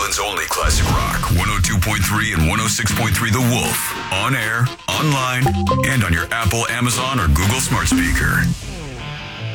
England's only classic rock. 102.3 and 106.3 The Wolf. On air, online, and on your Apple, Amazon, or Google smart speaker.